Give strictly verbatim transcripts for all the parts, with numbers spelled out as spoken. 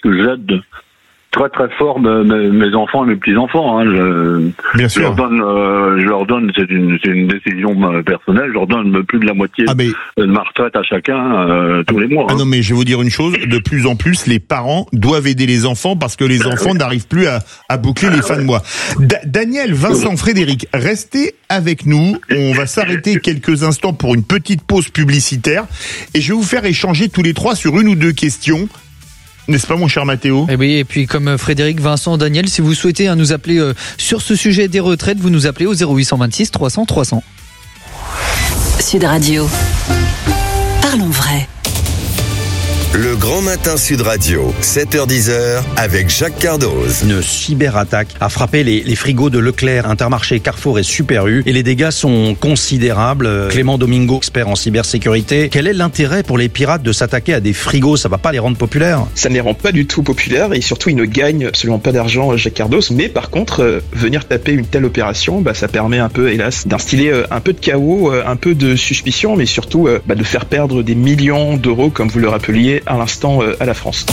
que j'aide très très fort mes, mes enfants et mes petits-enfants. Hein. Je, Bien sûr. Je leur donne, euh, je leur donne c'est, une, c'est une décision personnelle, je leur donne plus de la moitié ah mais... de ma retraite à chacun euh, tous les mois. Ah hein. non, mais je vais vous dire une chose, de plus en plus, les parents doivent aider les enfants parce que les enfants oui. n'arrivent plus à, à boucler ah, les fins ouais. de mois. Da- Daniel, Vincent, oui. Frédéric, restez avec nous. On va s'arrêter quelques instants pour une petite pause publicitaire et je vais vous faire échanger tous les trois sur une ou deux questions. N'est-ce pas, mon cher Mathéo ? Eh oui, et puis comme Frédéric, Vincent, Daniel, si vous souhaitez hein, nous appeler euh, sur ce sujet des retraites, vous nous appelez au zéro huit cent vingt-six trois cents trois cents. Sud Radio. Parlons vrai. Le Grand Matin Sud Radio, sept heures dix avec Jacques Cardoz. Une cyberattaque a frappé les, les frigos de Leclerc, Intermarché, Carrefour et Super U et les dégâts sont considérables. Clément Domingo, expert en cybersécurité. Quel est l'intérêt pour les pirates de s'attaquer à des frigos ? Ça va pas les rendre populaires ? Ça ne les rend pas du tout populaires et surtout ils ne gagnent absolument pas d'argent, Jacques Cardoz. Mais par contre, euh, venir taper une telle opération, bah, ça permet un peu, hélas, d'instiller euh, un peu de chaos, euh, un peu de suspicion, mais surtout euh, bah, de faire perdre des millions d'euros, comme vous le rappeliez à l'instant euh, à la France.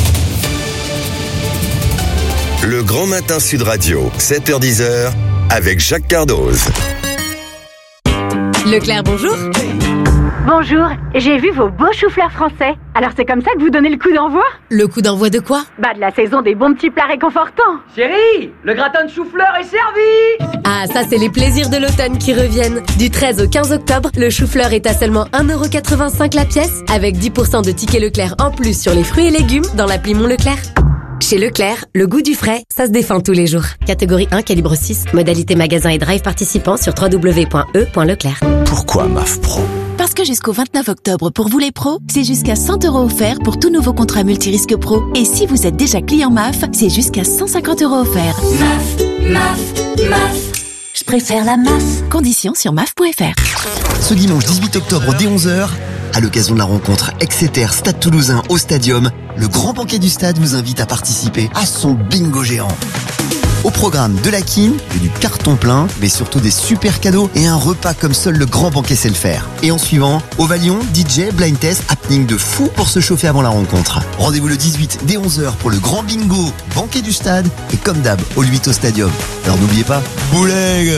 Le Grand Matin Sud Radio, sept heures dix avec Jacques Cardoz. Leclerc, bonjour. Bonjour, j'ai vu vos beaux choux-fleurs français. Alors c'est comme ça que vous donnez le coup d'envoi ? Le coup d'envoi de quoi ? Bah de la saison des bons petits plats réconfortants. Chérie, le gratin de chou-fleur est servi. Ah, ça c'est les plaisirs de l'automne qui reviennent. Du treize au quinze octobre, le chou-fleur est à seulement un euro quatre-vingt-cinq la pièce, avec dix pour cent de tickets Leclerc en plus sur les fruits et légumes dans l'appli Mon Leclerc. Chez Leclerc, le goût du frais, ça se défend tous les jours. Catégorie un, calibre six, modalité magasin et drive participant sur w w w point e point leclerc. Pourquoi M A F Pro ? Parce que jusqu'au vingt-neuf octobre, pour vous les pros, c'est jusqu'à cent euros offerts pour tout nouveau contrat multirisque pro. Et si vous êtes déjà client M A F, c'est jusqu'à cent cinquante euros offerts. M A F, M A F, M A F. Je préfère la M A F. Conditions sur M A F point F R. Ce dimanche dix-huit octobre dès onze heures, à l'occasion de la rencontre Exeter Stade Toulousain au Stadium, le grand banquet du stade vous invite à participer à son bingo géant. Au programme de la quine, du carton plein, mais surtout des super cadeaux et un repas comme seul le grand banquet sait le faire. Et en suivant, Ovalion, D J, blind test, happening de fou pour se chauffer avant la rencontre. Rendez-vous le dix-huit dès onze heures pour le grand bingo, banquet du stade et comme d'hab, au huit au Stadium. Alors n'oubliez pas, bouleg!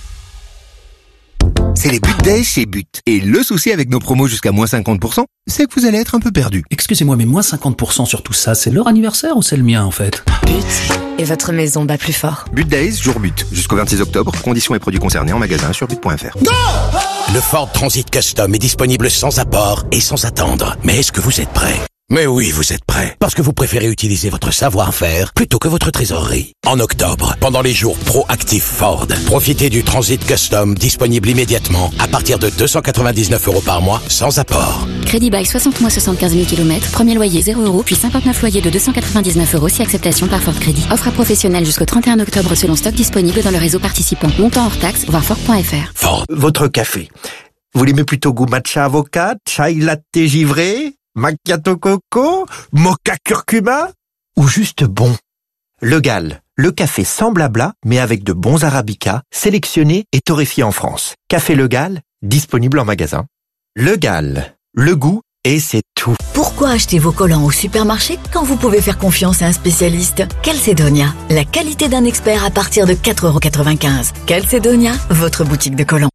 C'est les But Days chez But. Et le souci avec nos promos jusqu'à moins cinquante pour cent, c'est que vous allez être un peu perdu. Excusez-moi, mais moins cinquante pour cent sur tout ça, c'est leur anniversaire ou c'est le mien en fait ? But. Et votre maison bat plus fort. But Days, jour But. Jusqu'au vingt-six octobre, conditions et produits concernés en magasin sur but point f r. Go ! Le Ford Transit Custom est disponible sans apport et sans attendre. Mais est-ce que vous êtes prêts ? Mais oui, vous êtes prêts. Parce que vous préférez utiliser votre savoir-faire plutôt que votre trésorerie. En octobre, pendant les jours Proactive Ford, profitez du Transit Custom disponible immédiatement à partir de deux cent quatre-vingt-dix-neuf euros par mois sans apport. Crédit bail soixante mois soixante-quinze mille kilomètres. Premier loyer zéro euros, puis cinquante-neuf loyers de deux cent quatre-vingt-dix-neuf euros si acceptation par Ford Crédit. Offre à professionnels jusqu'au trente et un octobre selon stock disponible dans le réseau participant. Montant hors taxe, voir Ford point F R. Ford. Votre café. Vous l'aimez plutôt goût matcha avocat, chai latte givré, macchiato coco, mocha curcuma ou juste bon? Le Gall, le café sans blabla mais avec de bons arabicas, sélectionnés et torréfiés en France. Café Le Gall, disponible en magasin. Le Gall, le goût et c'est tout. Pourquoi acheter vos collants au supermarché quand vous pouvez faire confiance à un spécialiste? Calcedonia, la qualité d'un expert à partir de quatre euros quatre-vingt-quinze. Calcedonia, votre boutique de collants.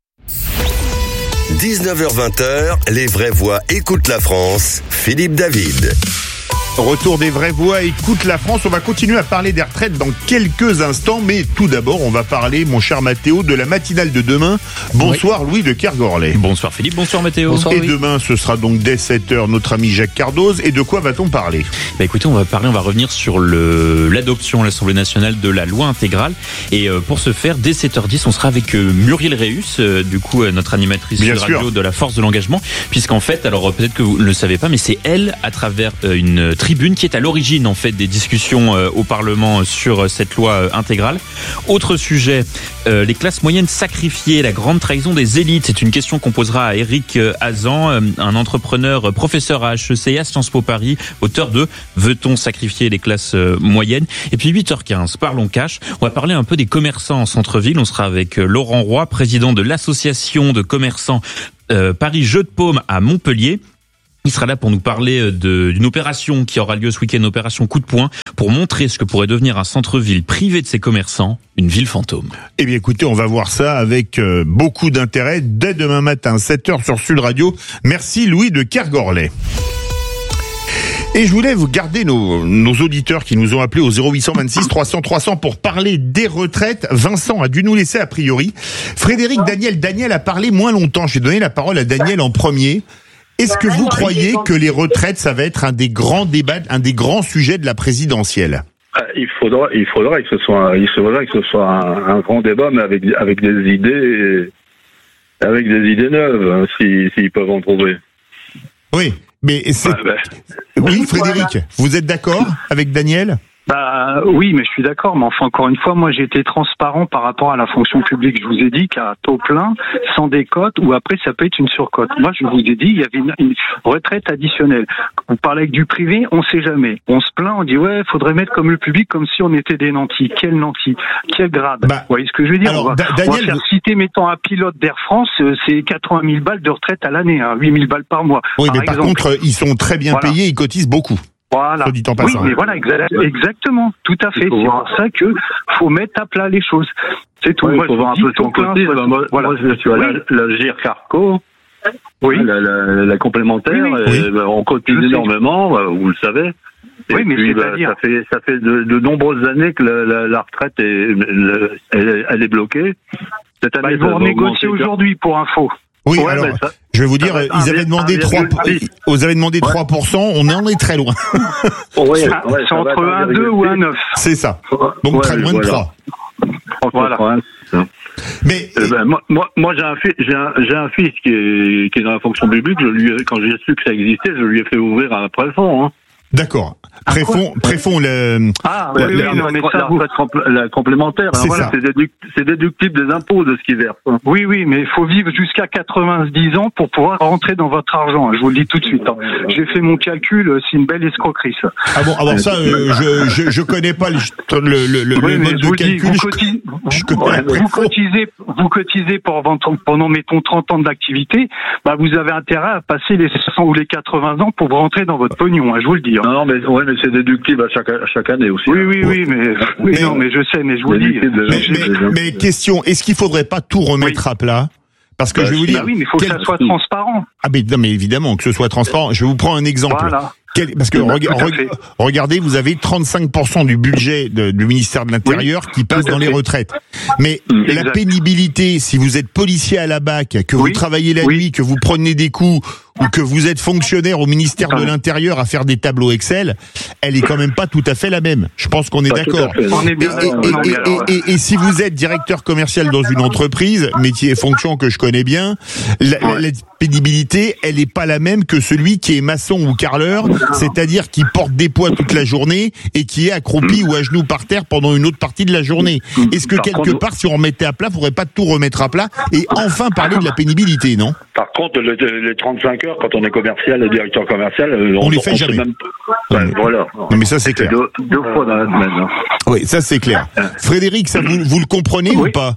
dix-neuf heures vingt, les vraies voix écoutent la France. Philippe David. Retour des vraies voix, écoute la France. On va continuer à parler des retraites dans quelques instants, mais tout d'abord, on va parler, mon cher Mathéo, de la matinale de demain. Bonsoir, oui. Louis de Kergorlet. Bonsoir Philippe, bonsoir Mathéo. Bonsoir, et Louis. Demain, ce sera donc dès sept heures, notre ami Jacques Cardoz. Et de quoi va-t-on parler ? Bah écoutez, on va parler, on va revenir sur le, l'adoption à l'Assemblée nationale de la loi intégrale. Et euh, pour ce faire, dès sept heures dix, on sera avec euh, Muriel Réus, euh, du coup, euh, notre animatrice de radio de la Force de l'Engagement. Puisqu'en fait, alors peut-être que vous ne le savez pas, mais c'est elle, à travers euh, une tribune, qui est à l'origine en fait des discussions euh, au Parlement sur euh, cette loi euh, intégrale. Autre sujet, euh, les classes moyennes sacrifiées, la grande trahison des élites. C'est une question qu'on posera à Eric euh, Hazan, euh, un entrepreneur, euh, professeur à H E C et à Sciences Po Paris, auteur de Veut-on sacrifier les classes euh, moyennes. Et puis huit heures quinze, parlons cash. On va parler un peu des commerçants en centre-ville. On sera avec euh, Laurent Roy, président de l'association de commerçants euh, Paris Jeux de Paume à Montpellier. Il sera là pour nous parler de, d'une opération qui aura lieu ce week-end, opération coup de poing, pour montrer ce que pourrait devenir un centre-ville privé de ses commerçants, une ville fantôme. Eh bien écoutez, on va voir ça avec euh, beaucoup d'intérêt dès demain matin, sept heures sur Sud Radio. Merci Louis de Kergorlet. Et je voulais vous garder nos, nos auditeurs qui nous ont appelés au zéro huit cent vingt-six trois cents trois cents pour parler des retraites. Vincent a dû nous laisser a priori. Frédéric, Daniel, Daniel a parlé moins longtemps. Je vais donner la parole à Daniel en premier. Est-ce que vous croyez que les retraites, ça va être un des grands débats, un des grands sujets de la présidentielle ? Il faudra, il faudra que ce soit, il faudra que ce soit un, un grand débat, mais avec avec des idées, avec des idées neuves, s'ils si, si peuvent en trouver. Oui. Mais c'est... Ouais, bah... Oui, Frédéric, vous êtes d'accord avec Daniel ? Bah oui, mais je suis d'accord. Mais enfin, encore une fois, moi j'ai été transparent par rapport à la fonction publique. Je vous ai dit qu'à taux plein, sans décote, ou après ça peut être une surcote. Moi, je vous ai dit, il y avait une, une retraite additionnelle. Vous parlez avec du privé, on sait jamais. On se plaint, on dit ouais, faudrait mettre comme le public, comme si on était des nantis. Quel nantis ? Quel grade ? Bah, vous voyez ce que je veux dire ? Alors, on, va, Daniel, on va faire citer, mettons un pilote d'Air France, c'est quatre-vingt mille balles de retraite à l'année, hein, huit mille balles par mois. Oui, par mais par exemple. contre, ils sont très bien voilà. payés, ils cotisent beaucoup. Voilà. Oui, mais voilà, exa- exactement, tout à fait. C'est pour ça que faut mettre à plat les choses. C'est tout. Oui, moi, il faut voir un peu son côté. Bah, moi, voilà. moi, je suis à oui. la, la G I R Carco, oui. la, la, la complémentaire, oui, oui. Et, bah, on cotise je énormément, bah, vous le savez. Et oui, mais puis, bah, ça fait ça fait de, de nombreuses années que la, la, la retraite est elle, elle est bloquée. Cette année, bah, ils vont renégocier aujourd'hui pour info. Oui, ouais, alors, ça, je vais vous dire, ils avaient demandé trois, vous avez demandé trois pour cent, on en est très loin. Ouais, ah, ouais, c'est entre un deux ou un neuf. C'est ça. Donc, ouais, très loin voilà. de trois. Voilà. Mais, euh, ben, moi, moi, moi, j'ai un fils, j'ai un, j'ai un fils qui est, qui est dans la fonction publique, je lui ai, quand j'ai su que ça existait, je lui ai fait ouvrir un préfond, hein. D'accord. Préfond, préfond le. Ah, oui, oui, la, non, mais ça, la retraite compl- la complémentaire, c'est, hein, voilà, c'est, déduct, c'est déductible des impôts de ce qu'ils versent. Hein. Oui, oui, mais il faut vivre jusqu'à quatre-vingt-dix ans pour pouvoir rentrer dans votre argent. Hein, je vous le dis tout de suite. Hein. J'ai fait mon calcul, c'est une belle escroquerie, ça. Ah bon, alors ça, euh, je, je, je connais pas le, le, le, oui, le mode de calcul. Dis, vous, cotise, je, vous, je vous cotisez, vous cotisez pour pendant, mettons, trente ans d'activité, bah, vous avez intérêt à passer les soixante ou les quatre-vingts ans pour rentrer dans votre pognon, hein, je vous le dis. Hein. Non, non, mais, ouais, mais c'est déductible à chaque, à chaque année aussi. Oui, oui, oui, mais, oui, mais, non, mais je sais, mais je vous le dis. Mais, mais, mais question, est-ce qu'il faudrait pas tout remettre oui. à plat? Parce que bah, je vais vous dire. Bah oui, mais il faut quel... que ça soit transparent. Ah, mais non, mais évidemment, que ce soit transparent. Je vais vous prendre un exemple. Voilà. Quel, parce que reg, reg, regardez, vous avez trente-cinq pour cent du budget de, du ministère de l'Intérieur oui, qui passe dans les retraites. Mais exact. La pénibilité, si vous êtes policier à la B A C, que oui, vous travaillez la oui. nuit, que vous prenez des coups, ou que vous êtes fonctionnaire au ministère de l'Intérieur à faire des tableaux Excel, elle est quand même pas tout à fait la même. Je pense qu'on est pas d'accord. On est bien et, et, et, et, et, et si vous êtes directeur commercial dans une entreprise, métier et fonction que je connais bien, la, la, la pénibilité, elle est pas la même que celui qui est maçon ou carreleur, c'est-à-dire qui porte des poids toute la journée et qui est accroupi mmh. ou à genoux par terre pendant une autre partie de la journée. Est-ce que par quelque contre, part, si on remettait à plat, il faudrait pas tout remettre à plat et enfin parler de la pénibilité, non? Par contre, le, les trente-cinq heures, quand on est commercial, le directeur commercial, on, on les fait on jamais. Même... Ouais, voilà. Non, mais ça c'est clair. Deux, deux fois dans la semaine. Hein. Oui, ça c'est clair. Frédéric, ça vous, vous le comprenez oui. ou pas?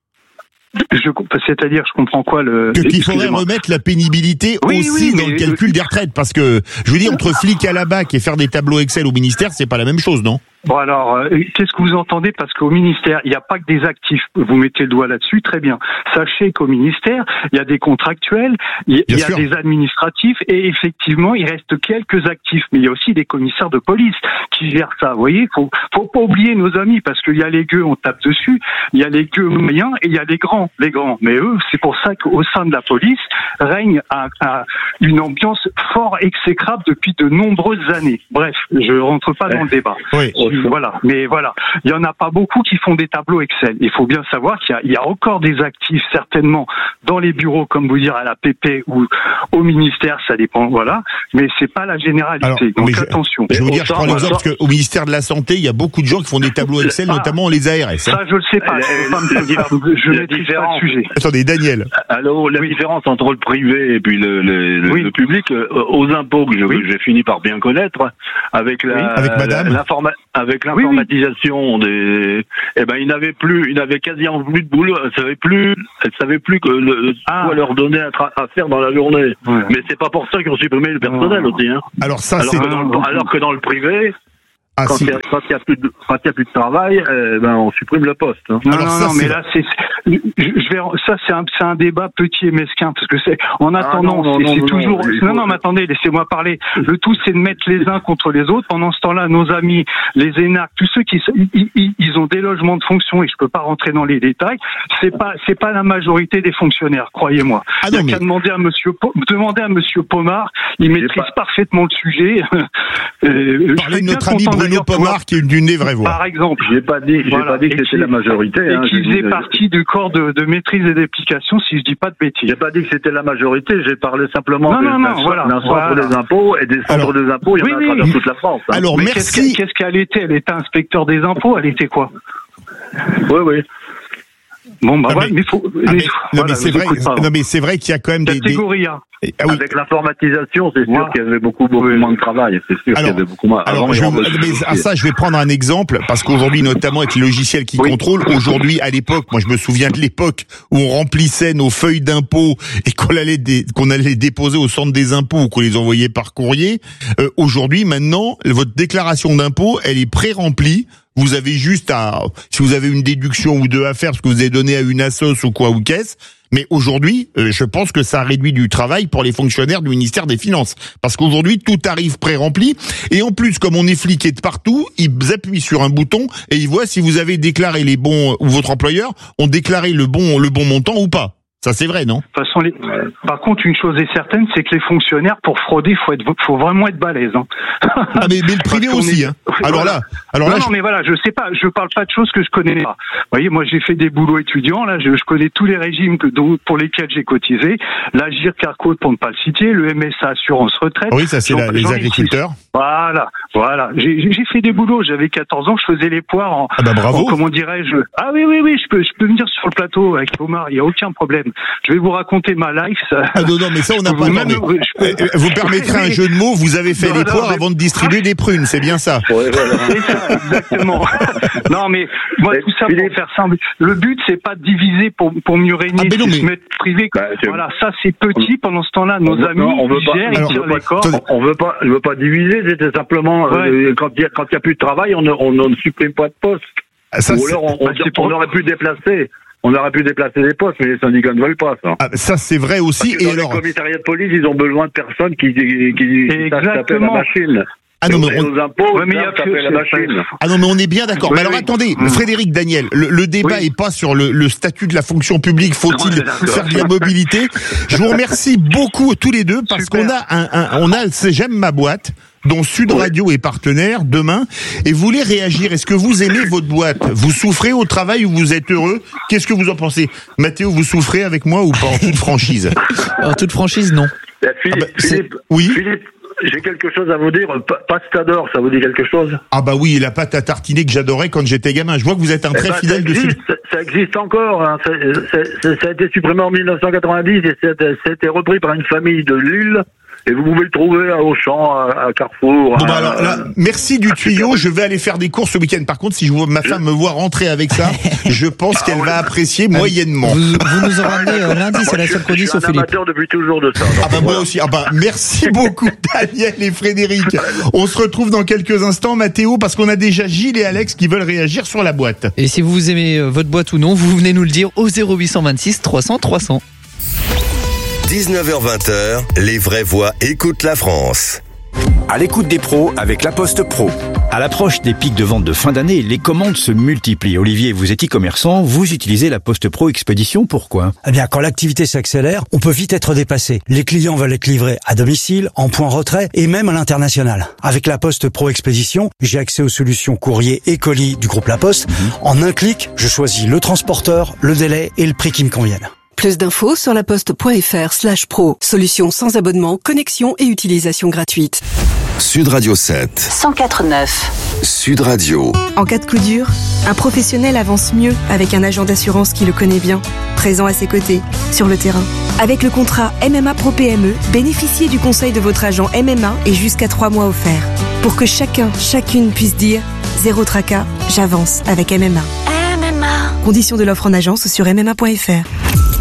Je, c'est-à-dire, je comprends quoi le. Que qu'il faudrait remettre la pénibilité oui, aussi oui, dans le calcul des retraites, parce que je veux dire entre flic à la B A C et faire des tableaux Excel au ministère, c'est pas la même chose, non? Bon alors, euh, qu'est-ce que vous entendez? Parce qu'au ministère, il n'y a pas que des actifs. Vous mettez le doigt là-dessus, très bien. Sachez qu'au ministère, il y a des contractuels, il y, y a sûr. des administratifs, et effectivement, il reste quelques actifs. Mais il y a aussi des commissaires de police qui gèrent ça. Vous voyez, faut, faut pas oublier nos amis, parce qu'il y a les gueux, on tape dessus. Il y a les gueux moyens et il y a les grands, les grands. Mais eux, c'est pour ça qu'au sein de la police règne un, un, une ambiance fort exécrable depuis de nombreuses années. Bref, je rentre pas dans le débat. Oui. Voilà, mais voilà, il y en a pas beaucoup qui font des tableaux Excel. Il faut bien savoir qu'il y a, il y a encore des actifs certainement dans les bureaux, comme vous dire à la P P ou au ministère, ça dépend, voilà. Mais c'est pas la généralité. Alors, donc je, attention. Je vais vous dire, je prends l'exemple parce qu'au ministère de la Santé, il y a beaucoup de gens qui font des tableaux Excel, ah, notamment les A R S. Ça, hein. je le sais pas. Je, pas me dire, je maîtrise pas le sujet. Attendez, Daniel. Alors, la oui. différence entre le privé et puis le, le, le, oui. le public, euh, aux impôts que je, oui. j'ai fini par bien connaître, avec la, oui. avec Madame, l'informa- avec l'informatisation oui, oui. des, eh ben, ils n'avaient plus, ils n'avaient quasiment plus de boulot, elles savaient plus, elles savaient plus que le, ah. quoi leur donner à, tra- à faire dans la journée. Ouais. Mais c'est pas pour ça qu'ils ont supprimé le personnel oh. aussi, hein. Alors ça, alors c'est que, dans le, alors que dans le privé, ah, quand il si. n'y a, a plus de quand il y a plus de travail, eh ben on supprime le poste. Hein. Non, Alors non, ça, non, mais là c'est, je, je vais, ça c'est un, c'est un débat petit et mesquin parce que c'est, en attendant, ah, non, non, c'est, non, c'est non, toujours. Non, non, non, mais attendez, laissez-moi parler. Le tout c'est de mettre les uns contre les autres. Pendant ce temps-là, nos amis, les énarques, tous ceux qui, ils, ils, ils ont des logements de fonction et je peux pas rentrer dans les détails. C'est pas, c'est pas la majorité des fonctionnaires, croyez-moi. Ah, il y a qu'à mais... demander à Monsieur, demander à Monsieur Pomar, il maîtrise pas... parfaitement le sujet. euh, Parlez de notre ami Bruno Pomar qui est d'une des vraies voix. Par exemple. J'ai pas dit, j'ai voilà. pas dit que c'était la majorité. Et hein, qui faisait partie du corps de, de maîtrise et d'application, si je dis pas de bêtises. J'ai pas dit que c'était la majorité, j'ai parlé simplement non, de, non, non, d'un, voilà, d'un centre voilà. des impôts et des centres Alors, des impôts, il y en oui, a à travers oui. toute la France. Hein. Alors, mais merci. Qu'est-ce, qu'est-ce qu'elle était? Elle était inspecteur des impôts, elle était quoi? Oui, oui. Bon, bah, ouais, mais, mais faut, ah, mais, mais, non, voilà, mais c'est vrai, non, mais c'est vrai qu'il y a quand même des, des... Ah oui. Avec l'informatisation, c'est sûr ouais. qu'il y avait beaucoup, beaucoup oui. moins de travail. C'est sûr alors, qu'il y avait beaucoup moins. Alors, je, mais à ça, je vais prendre un exemple, parce qu'aujourd'hui, notamment avec les logiciels qui oui. contrôlent, aujourd'hui, à l'époque, moi, je me souviens de l'époque où on remplissait nos feuilles d'impôts et qu'on allait, dé, qu'on allait les déposer au centre des impôts ou qu'on les envoyait par courrier. Euh, aujourd'hui, maintenant, votre déclaration d'impôt, elle est pré-remplie. Vous avez juste à, si vous avez une déduction ou deux à faire, parce que vous avez donné à une assoce ou quoi ou qu'est-ce. Mais aujourd'hui, euh, je pense que ça réduit du travail pour les fonctionnaires du ministère des Finances. Parce qu'aujourd'hui, tout arrive pré-rempli. Et en plus, comme on est fliqué de partout, ils appuient sur un bouton et ils voient si vous avez déclaré les bons, ou votre employeur ont déclaré le bon, le bon montant ou pas. Ça, c'est vrai, non? De toute façon, les... par contre, une chose est certaine, c'est que les fonctionnaires, pour frauder, faut être, faut vraiment être balèze, hein. Ah, mais, mais le privé aussi, est... hein. Alors voilà. là, alors non, là. Non, je... mais voilà, je sais pas, je parle pas de choses que je connais pas. Vous voyez, moi, j'ai fait des boulots étudiants, là, je, je connais tous les régimes que, pour lesquels j'ai cotisé. L'Agir Carco, pour ne pas le citer, le M S A Assurance Retraite. Oui, ça, c'est la, les agriculteurs. Voilà, voilà. J'ai, j'ai fait des boulots, j'avais quatorze ans, je faisais les poires en, ah bah bravo. en comment dirais-je. Ah oui, oui, oui, je peux, je peux venir sur le plateau avec Omar, il y a aucun problème. Je vais vous raconter ma life. Ça... Ah non, non, mais ça, on n'a pas le temps. Peux... Vous permettrez un jeu de mots, vous avez fait non, les non, poires mais... avant de distribuer des prunes, c'est bien ça. Ouais, voilà. C'est ça, exactement. Non, mais moi, tout ça pour faire simple. Le but, c'est pas de diviser pour, pour mieux régner, ah, c'est mais... se mettre privé. Bah, voilà, ça, c'est petit. Pendant ce temps-là, nos on amis, veut, non, on veut ils pas, gèrent, alors, ils tirent les corps. On veut pas, je veux pas diviser, c'était simplement, ouais. euh, quand il y a, quand il y a plus de travail, on ne, on ne supprime pas de poste. Ça, Ou alors, on, on, bah, on aurait pu déplacer. On aurait pu déplacer des postes, mais les syndicats ne veulent pas, ça. Ah, ça, c'est vrai aussi. Parce que et dans alors... les commissariats de police, ils ont besoin de personnes qui, qui, qui, qui tapent la machine. Ah non, mais on... aux impôts, ouais, mais là, ça fait la machine. Ah non, mais on est bien d'accord. Oui, mais alors oui. attendez, mmh. Frédéric Daniel, le, le débat oui. est pas sur le, le statut de la fonction publique. Faut-il faire de la mobilité? Je vous remercie beaucoup tous les deux parce Super. qu'on a un, un on a c'est J'aime ma boîte, dont Sud Radio est partenaire demain. Et vous voulez réagir? Est-ce que vous aimez votre boîte? Vous souffrez au travail ou vous êtes heureux? Qu'est-ce que vous en pensez? Mathéo, vous souffrez avec moi ou pas en toute franchise? En toute franchise, non. Philippe, ah bah, Philippe, oui. Philippe, j'ai quelque chose à vous dire. Pastador, ça vous dit quelque chose? Ah bah oui, la pâte à tartiner que j'adorais quand j'étais gamin. Je vois que vous êtes un très eh ben, fidèle de Sud. Ça existe encore. Hein. C'est, c'est, ça a été supprimé en mille neuf cent quatre-vingt-dix et ça a été repris par une famille de Lille. Et vous pouvez le trouver à Auchan, à, à Carrefour. Bon, à, bah alors, là, merci du tuyau. Je vais aller faire des courses ce week-end. Par contre, si je vois ma femme me voir rentrer avec ça, je pense ah, qu'elle ouais. va apprécier ah, moyennement. Vous, vous nous en ramenez euh, lundi, c'est la seule condition, Philippe. Je suis un amateur depuis toujours de ça. Ah bah voilà. Moi aussi. Ah bah merci beaucoup Daniel et Frédéric. On se retrouve dans quelques instants, Mathéo, parce qu'on a déjà Gilles et Alex qui veulent réagir sur la boîte. Et si vous aimez votre boîte ou non, vous venez nous le dire au zéro huit cent vingt-six trois cents trois cents. dix-neuf heures vingt, les vraies voix écoutent la France. À l'écoute des pros avec La Poste Pro. À l'approche des pics de vente de fin d'année, les commandes se multiplient. Olivier, vous êtes e-commerçant, vous utilisez La Poste Pro Expédition, pourquoi? Eh bien, quand l'activité s'accélère, on peut vite être dépassé. Les clients veulent être livrés à domicile, en point retrait et même à l'international. Avec La Poste Pro Expédition, j'ai accès aux solutions courrier et colis du groupe La Poste. Mmh. En un clic, je choisis le transporteur, le délai et le prix qui me conviennent. Plus d'infos sur laposte.fr slash pro. Solution sans abonnement, connexion et utilisation gratuite. Sud Radio sept. cent quatre neuf. Sud Radio. En cas de coup dur, un professionnel avance mieux avec un agent d'assurance qui le connaît bien, présent à ses côtés, sur le terrain. Avec le contrat M M A Pro P M E, bénéficiez du conseil de votre agent M M A et jusqu'à trois mois offerts. Pour que chacun, chacune puisse dire « Zéro tracas, j'avance avec M M A ». M M A. Conditions de l'offre en agence sur M M A point F R.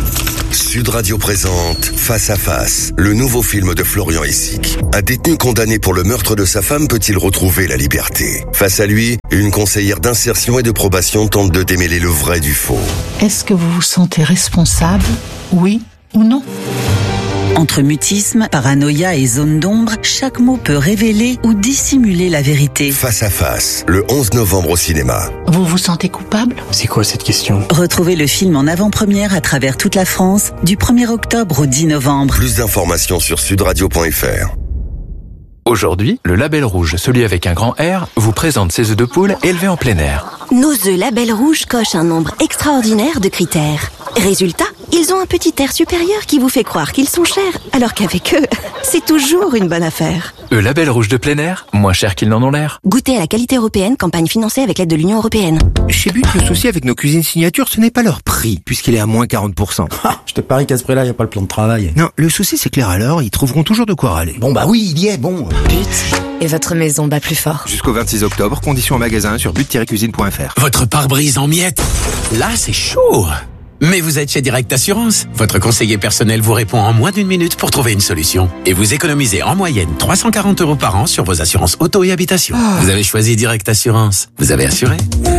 Sud Radio présente Face à Face, le nouveau film de Florian Essic. Un détenu condamné pour le meurtre de sa femme peut-il retrouver la liberté? Face à lui, une conseillère d'insertion et de probation tente de démêler le vrai du faux. Est-ce que vous vous sentez responsable? Oui ou non? Entre mutisme, paranoïa et zone d'ombre, chaque mot peut révéler ou dissimuler la vérité. Face à Face, le onze novembre au cinéma. Vous vous sentez coupable? C'est quoi cette question? Retrouvez le film en avant-première à travers toute la France, du premier octobre au dix novembre. Plus d'informations sur sudradio point f r. Aujourd'hui, le Label Rouge, celui avec un grand R, vous présente ses œufs de poule élevés en plein air. Nos œufs Label Rouge cochent un nombre extraordinaire de critères. Résultat, ils ont un petit air supérieur qui vous fait croire qu'ils sont chers, alors qu'avec eux, c'est toujours une bonne affaire. Œufs Label Rouge de plein air, moins cher qu'ils n'en ont l'air. Goûtez à la qualité européenne, campagne financée avec l'aide de l'Union européenne. Chez But, le souci avec nos cuisines signature, ce n'est pas leur prix, puisqu'il est à moins quarante pour cent. Ah, je te parie qu'à ce prix-là, il n'y a pas le plan de travail. Non, le souci c'est clair alors, ils trouveront toujours de quoi râler. Bon bah oui, il y est, bon. But, et votre maison bat plus fort. Jusqu'au vingt-six octobre, conditions en magasin sur but tiret cuisine point f r. Votre pare-brise en miettes, là c'est chaud. Mais vous êtes chez Direct Assurance. Votre conseiller personnel vous répond en moins d'une minute pour trouver une solution. Et vous économisez en moyenne trois cent quarante euros par an sur vos assurances auto et habitation. Oh. Vous avez choisi Direct Assurance. Vous avez assuré.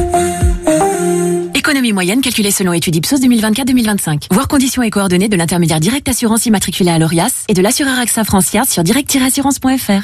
Économie moyenne calculée selon étude Ipsos deux mille vingt-quatre deux mille vingt-cinq. Voir conditions et coordonnées de l'intermédiaire Direct Assurance immatriculé à l'Orias et de l'assureur AXA Francia sur direct tiret assurance point f r.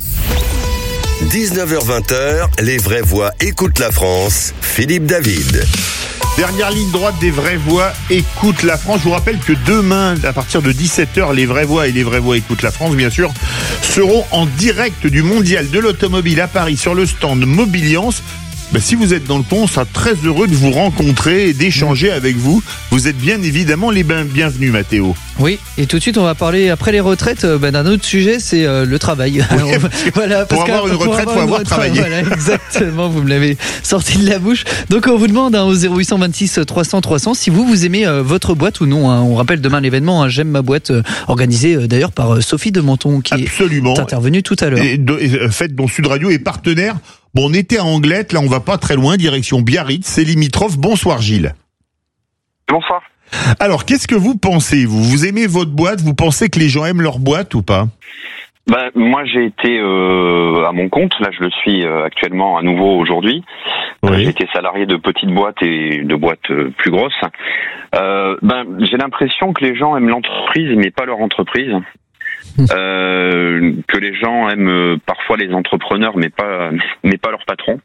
dix-neuf heures vingt, les vraies voix écoutent la France. Philippe David. Dernière ligne droite des vraies voix écoute la France. Je vous rappelle que demain, à partir de dix-sept heures, les vraies voix et les vraies voix écoute la France, bien sûr, seront en direct du Mondial de l'Automobile à Paris sur le stand Mobiliance. Ben, si vous êtes dans le pont, on sera très heureux de vous rencontrer et d'échanger avec vous. Vous êtes bien évidemment les bienvenus, Mathéo. Oui, et tout de suite, on va parler, après les retraites, ben, d'un autre sujet, c'est euh, le travail. Oui, voilà, parce pour avoir une retraite, il faut avoir travaillé. Voilà, exactement, vous me l'avez sorti de la bouche. Donc, on vous demande hein, au zéro huit vingt-six trois cents trois cents si vous, vous aimez euh, votre boîte ou non. Hein. On rappelle demain l'événement hein, J'aime ma boîte, euh, organisé euh, d'ailleurs par euh, Sophie de Menton, qui Absolument. est intervenue tout à l'heure. Et, de, et fait, dont Sud Radio est partenaire. Bon, on était à Anglette, là on va pas très loin, direction Biarritz, c'est limitrophe. Bonsoir Gilles. Bonsoir. Alors, qu'est-ce que vous pensez, vous Vous aimez votre boîte? Vous pensez que les gens aiment leur boîte ou pas? Ben, moi j'ai été euh, à mon compte, là je le suis euh, actuellement à nouveau aujourd'hui. Oui. Euh, j'ai été salarié de petites boîtes et de boîtes euh, plus grosses. Euh, ben, j'ai l'impression que les gens aiment l'entreprise mais pas leur entreprise. Euh, que les gens aiment parfois les entrepreneurs mais pas mais pas leur patron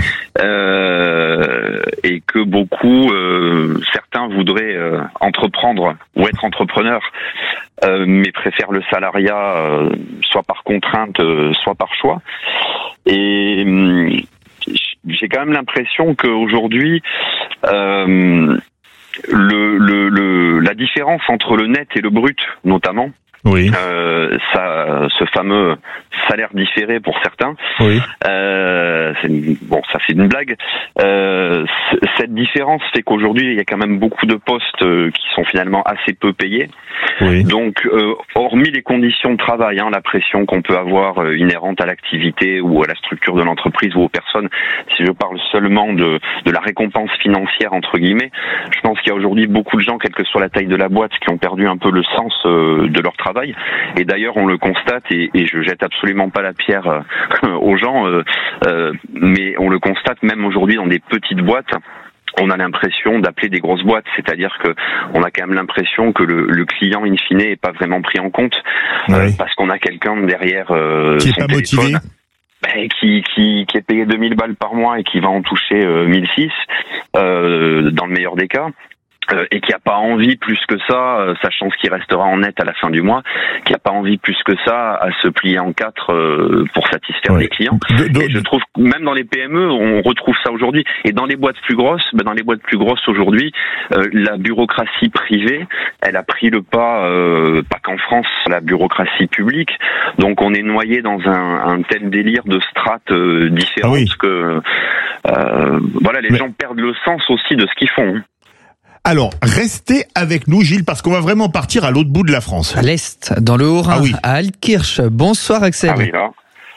euh, et que beaucoup euh, certains voudraient euh, entreprendre ou être entrepreneurs euh, mais préfèrent le salariat euh, soit par contrainte euh, soit par choix et euh, j'ai quand même l'impression qu'aujourd'hui euh, le, le, le la différence entre le net et le brut notamment Oui. Euh, ça, ce fameux salaire différé pour certains. Oui. Euh, c'est une, bon, ça c'est une blague. Euh, c- cette différence fait qu'aujourd'hui il y a quand même beaucoup de postes euh, qui sont finalement assez peu payés. Oui. Donc, euh, hormis les conditions de travail, hein, la pression qu'on peut avoir euh, inhérente à l'activité ou à la structure de l'entreprise ou aux personnes, si je parle seulement de, de la récompense financière entre guillemets, je pense qu'il y a aujourd'hui beaucoup de gens, quelle que soit la taille de la boîte, qui ont perdu un peu le sens euh, de leur travail. Et d'ailleurs, on le constate, et, et je jette absolument pas la pierre euh, aux gens, euh, euh, mais on le constate même aujourd'hui dans des petites boîtes. On a l'impression d'appeler des grosses boîtes, c'est-à-dire que on a quand même l'impression que le, le client in fine est pas vraiment pris en compte oui. euh, parce qu'on a quelqu'un derrière euh, qui est son pas téléphone. motivé. Ben, qui, qui, qui est payé deux mille balles par mois et qui va en toucher euh, mille six euh, dans le meilleur des cas. Euh, et qui a pas envie plus que ça, euh, sachant ce qui restera en net à la fin du mois, qui a pas envie plus que ça à se plier en quatre euh, pour satisfaire oui. les clients. De, de, et je trouve que même dans les P M E, on retrouve ça aujourd'hui. Et dans les boîtes plus grosses, ben dans les boîtes plus grosses aujourd'hui, euh, la bureaucratie privée, elle a pris le pas, euh, pas qu'en France, la bureaucratie publique. Donc on est noyé dans un, un tel délire de strates euh, différentes ah oui. que euh, voilà, les Mais... gens perdent le sens aussi de ce qu'ils font. Alors, restez avec nous, Gilles, parce qu'on va vraiment partir à l'autre bout de la France. À l'Est, dans le Haut-Rhin, ah oui. à Altkirch. Bonsoir, Axel. Ah oui, là.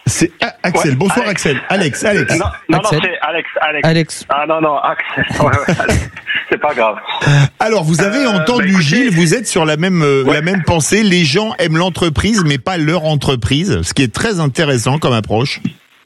C'est Axel. Ouais, Bonsoir Alex. Axel. Alex, Alex. Non, non, Axel. non, c'est Alex, Alex. Alex. Ah non, non, Axel. Ouais, ouais, Alex. C'est pas grave. Alors, vous avez Euh, entendu bah, écoutez- Gilles, vous êtes sur la même euh, Ouais. la même pensée. Les gens aiment l'entreprise, mais pas leur entreprise, ce qui est très intéressant comme approche.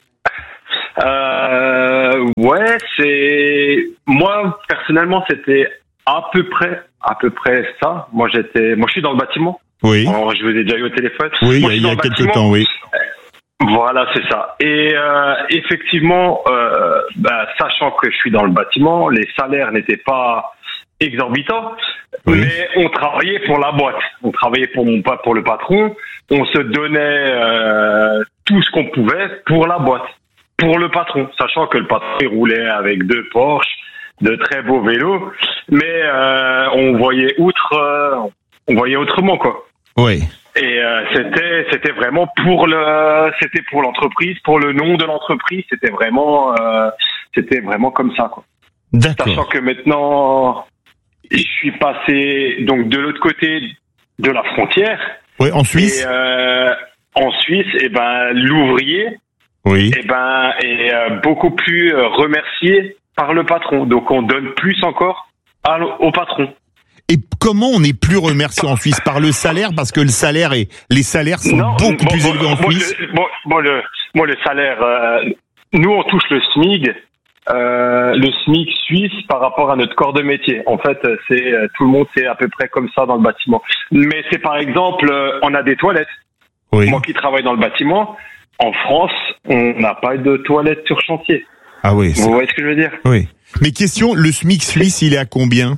Euh, ouais, c'est moi personnellement, c'était à peu près, à peu près ça. Moi, j'étais, moi, je suis dans le bâtiment. Oui. Alors, je vous ai déjà eu au téléphone. Oui, Moi, il je y a, suis il y a dans le quelques bâtiment. temps, oui. Voilà, c'est ça. Et euh, effectivement, euh, bah, sachant que je suis dans le bâtiment, les salaires n'étaient pas exorbitants, Oui. mais on travaillait pour la boîte, on travaillait pour mon pa- pour le patron, on se donnait euh, tout ce qu'on pouvait pour la boîte, pour le patron, sachant que le patron il roulait avec deux Porsche, de très beaux vélos, mais euh, on voyait outre, euh, on voyait autrement quoi. Oui. Et euh, c'était c'était vraiment pour le c'était pour l'entreprise, pour le nom de l'entreprise, c'était vraiment euh, c'était vraiment comme ça quoi. D'accord. Sachant que maintenant je suis passé donc de l'autre côté de la frontière. Oui, en Suisse. Et euh, en Suisse, et ben l'ouvrier Oui. et ben est euh, beaucoup plus euh, remercié par le patron. Donc on donne plus encore à, au patron. Et comment on est plus remercié en Suisse? Par le salaire, parce que le salaire est, les salaires sont Non, beaucoup bon, plus bon, élevés en bon, Suisse. le, bon, bon, le, bon, le salaire, euh, nous on touche le SMIC, euh, le SMIC suisse par rapport à notre corps de métier. En fait, c'est euh, tout le monde, c'est à peu près comme ça dans le bâtiment. Mais c'est par exemple, euh, on a des toilettes. Oui. Moi qui travaille dans le bâtiment, en France, on n'a pas de toilettes sur chantier. Ah oui. c'est- Vous voyez ce que je veux dire? Oui. Mais question, le SMIC suisse, il est à combien?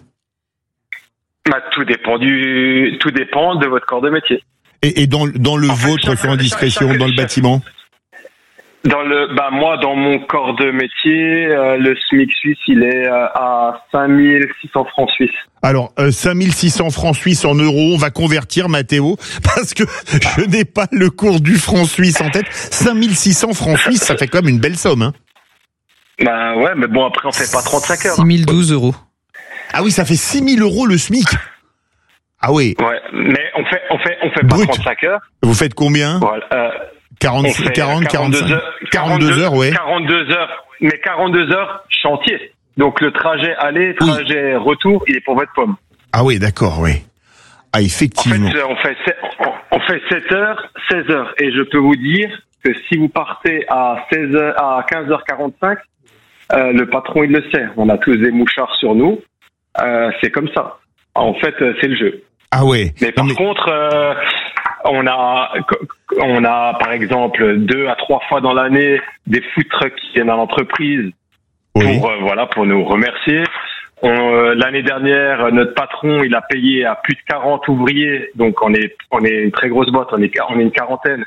Bah, tout dépend du, tout dépend de votre corps de métier. Et, et dans, dans le En fait, vôtre, chaque- sans indiscrétion, chaque- dans le chaque- bâtiment? Dans le, bah moi, dans mon corps de métier, euh, le SMIC suisse, il est euh, à cinq mille six cents francs suisses. Alors, euh, cinq mille six cents francs suisses en euros, on va convertir, Mathéo, parce que je n'ai pas le cours du franc suisse en tête. cinq mille six cents francs suisses, ça fait quand même une belle somme, hein. Bah ouais, mais bon, après, on fait pas trente-cinq heures. six mille douze euros. Ah oui, ça fait six mille euros le SMIC. Ah oui. Ouais, mais on fait, on fait, on fait pas Brut. trente-cinq heures. Vous faites combien? Voilà. Euh, quarante, on fait quarante, quarante-cinq, heures, quarante-deux heures, ouais. quarante-deux heures, mais quarante-deux heures chantier. Donc le trajet aller, trajet retour, il est pour votre pomme. Ah oui, d'accord, oui. Ah, En fait, effectivement. euh, on fait, sept- on- on fait sept heures, seize heures. Et je peux vous dire que si vous partez à seize heures, à quinze heures quarante-cinq, euh, le patron, il le sait. On a tous des mouchards sur nous. Euh, c'est comme ça. En fait, euh, c'est le jeu. Ah ouais. Mais par Non, mais- contre, euh, on a, on a par exemple deux à trois fois dans l'année des food trucks qui viennent à l'entreprise Oui. pour, euh, voilà, pour nous remercier. On, euh, l'année dernière, notre patron, il a payé à plus de quarante ouvriers, donc on est, on est une très grosse boîte, on est, on est une quarantaine.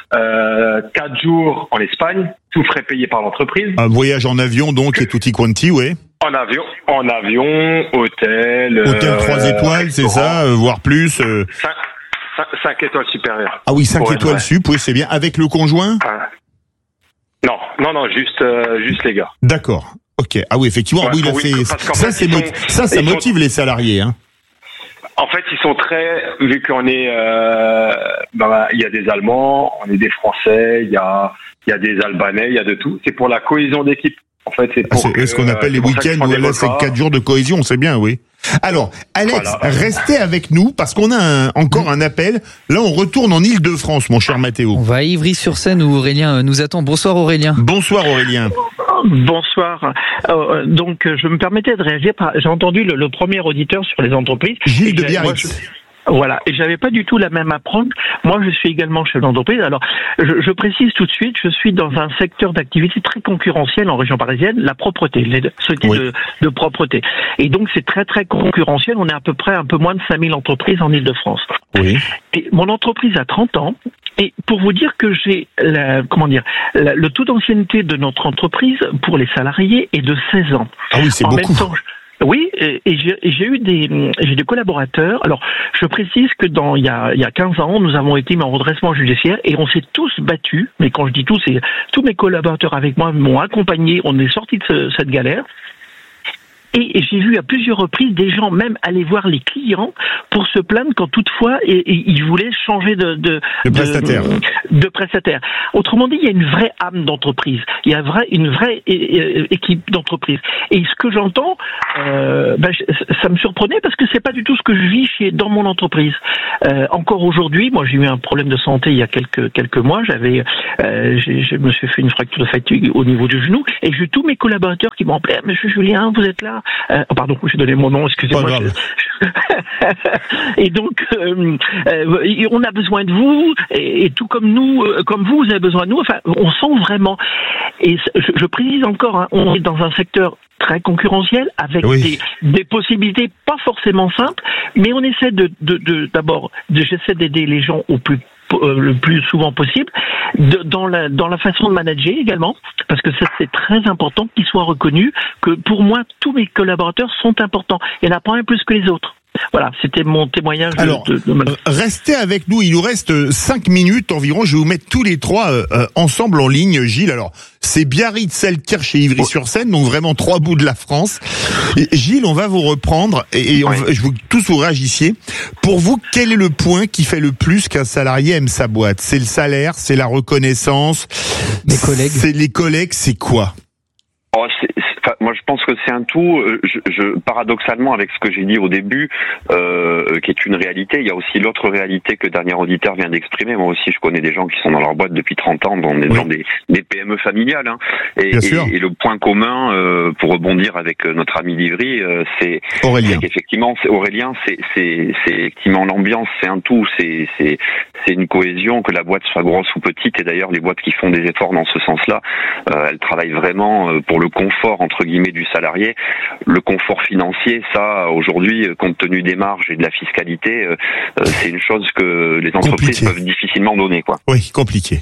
Euh, quatre jours en Espagne, tout frais payé par l'entreprise. Un voyage en avion, donc, et tutti quanti, ouais. En avion, en avion, hôtel. Hôtel trois euh, étoiles, c'est restaurant. ça, euh, voire plus. euh. Cinq, cinq, cinq étoiles supérieures. Ah oui, cinq Pour être étoiles vrai. sup, oui, c'est bien. Avec le conjoint? Ah. Non, non, non, juste, euh, juste les gars. D'accord. Ok. Ah oui, effectivement. Ouais, oui, il a oui, fait. parce qu'en Ça, fait, c'est ils mot- sont- ça, ça ils sont- motive les salariés, hein. En fait, ils sont très, vu qu'on est, euh, ben, il y a des Allemands, on est des Français, il y a, il y a des Albanais, il y a de tout. C'est pour la cohésion d'équipe. En fait, c'est Ah, pour c'est que, ce qu'on appelle euh, les c'est pour ça qu'ils week-ends font où des là, c'est repas. quatre jours de cohésion, on sait bien, oui. Alors, Alex, Voilà. restez avec nous parce qu'on a un- encore un appel. Là, on retourne en Île-de-France, mon cher Mathéo. On va à Ivry-sur-Seine où Aurélien euh, nous attend. Bonsoir Aurélien. Bonsoir Aurélien. Bonsoir. Euh, donc, je me permettais de réagir. Par... J'ai entendu le, le premier auditeur sur les entreprises. Gilles de Et j'ai- moi, Biarritz. je- Voilà, et j'avais pas du tout la même approche. Moi, je suis également chef d'entreprise. Alors, je, je précise tout de suite, je suis dans un secteur d'activité très concurrentiel en région parisienne, la propreté, les sociétés Oui. de, de propreté. Et donc, c'est très très concurrentiel. On est à peu près un peu moins de cinq mille entreprises en Île-de-France. Oui. Et mon entreprise a trente ans. Et pour vous dire que j'ai, la, comment dire, la- le taux d'ancienneté de notre entreprise pour les salariés est de seize ans. Ah oui, c'est En beaucoup. même temps, je- oui, et, et j'ai et j'ai eu des, j'ai des collaborateurs. Alors, je précise que dans il y a, il y a quinze ans, nous avons été mis en redressement judiciaire et on s'est tous battus. Mais quand je dis tous, c'est tous mes collaborateurs avec moi m'ont accompagné. On est sortis de ce- cette galère. Et, et j'ai vu à plusieurs reprises des gens même aller voir les clients pour se plaindre quand toutefois et, et ils voulaient changer de, de, de prestataire. De, de prestataire. Autrement dit, il y a une vraie âme d'entreprise. Il y a vrai, une vraie é, é, équipe d'entreprise. Et ce que j'entends, euh, ben, ça me surprenait parce que c'est pas du tout ce que je vis chez dans mon entreprise. Euh, encore aujourd'hui, moi j'ai eu un problème de santé il y a quelques quelques mois. J'avais, euh, j'ai, je me suis fait une fracture de fatigue au niveau du genou et j'ai eu tous mes collaborateurs qui m'ont appelé ah, Monsieur Julien, vous êtes là. Euh, oh, pardon, j'ai donné mon nom. Excusez-moi. Je... et donc, euh, euh, on a besoin de vous et, et tout comme nous, euh, comme vous, vous avez besoin de nous. Enfin, on sent vraiment. Et je, je précise encore, hein, on est dans un secteur très concurrentiel avec oui. des, des possibilités pas forcément simples, mais on essaie de, de, de d'abord, de, j'essaie d'aider les gens au plus euh, le plus souvent possible de, dans la dans la façon de manager également, parce que ça c'est très important qu'ils soient reconnus que pour moi tous mes collaborateurs sont importants. Il n'y en a pas un plus que les autres. Voilà, c'était mon témoignage. Alors, de, de, de... restez avec nous, il nous reste cinq minutes environ, je vais vous mettre tous les trois euh, ensemble en ligne, Gilles. Alors, c'est Biarritz, Selkirch et Ivry-sur-Seine, donc vraiment trois bouts de la France. Et, Gilles, on va vous reprendre, et, et on, oui. je veux que tous vous réagissiez. Pour vous, quel est le point qui fait le plus qu'un salarié aime sa boîte? C'est le salaire, c'est la reconnaissance, les collègues. C'est les collègues, c'est quoi? Oh, c'est, c'est, enfin, moi, je pense que c'est un tout. Je, je, paradoxalement, avec ce que j'ai dit au début, euh, qui est une réalité, il y a aussi l'autre réalité que le dernier auditeur vient d'exprimer. Moi aussi, je connais des gens qui sont dans leur boîte depuis trente ans, dans des, oui. dans des, des P M E familiales. Hein. Et, et, et le point commun, euh, pour rebondir avec notre ami d'Ivry, euh, c'est, Aurélien. c'est qu'effectivement, c'est Aurélien, c'est, c'est, c'est effectivement l'ambiance, c'est un tout, c'est, c'est, c'est une cohésion, que la boîte soit grosse ou petite. Et d'ailleurs, les boîtes qui font des efforts dans ce sens-là, euh, elles travaillent vraiment pour le confort entre guillemets du salarié, le confort financier, ça aujourd'hui, compte tenu des marges et de la fiscalité, euh, c'est une chose que les entreprises compliqué. peuvent difficilement donner, quoi. Oui, compliqué.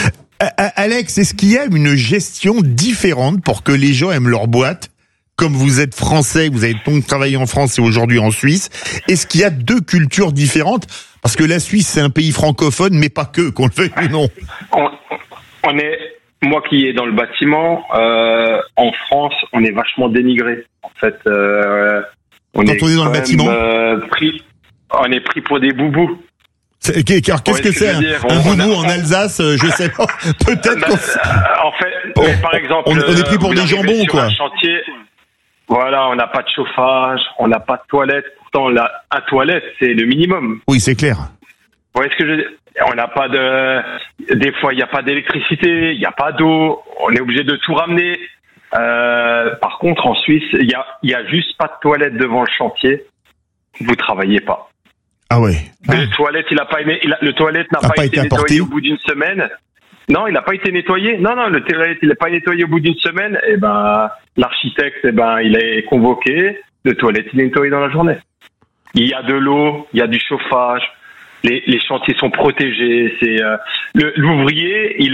Alex, est-ce qu'il y a une gestion différente pour que les gens aiment leur boîte? Comme vous êtes français, vous avez donc travaillé en France et aujourd'hui en Suisse, est-ce qu'il y a deux cultures différentes? Parce que la Suisse, c'est un pays francophone, mais pas que, qu'on le veuille ou non. On, on est... Moi qui est dans le bâtiment, euh, en France, on est vachement dénigré. En fait, euh, on quand est on est dans le bâtiment, euh, pris, on est pris pour des boubous. C'est, car qu'est-ce que, que c'est un, un boubou en Alsace? Je sais pas. Peut-être. Bah, en fait, oh, mais par exemple, on, on est pris pour des jambons, quoi. Un chantier, voilà, on n'a pas de chauffage, on n'a pas de toilette. Pourtant, la, un toilette, c'est le minimum. Oui, c'est clair. Vous voyez ce que je On n'a pas de, des fois il n'y a pas d'électricité, il n'y a pas d'eau, on est obligé de tout ramener. Euh, par contre, en Suisse, il y a, il y a juste pas de toilette devant le chantier. Vous travaillez pas. Ah ouais. Le ah. toilette, il a pas aimé, il a, le toilette n'a pas, pas été, été nettoyé au bout d'une semaine. Non, il n'a pas été nettoyé. Non, non, le toilette, il n'a pas nettoyé au bout d'une semaine. Et ben, l'architecte, eh ben, il est convoqué. Le toilette, il est nettoyé dans la journée. Il y a de l'eau, il y a du chauffage. Les, les chantiers sont protégés. C'est euh, le, l'ouvrier, il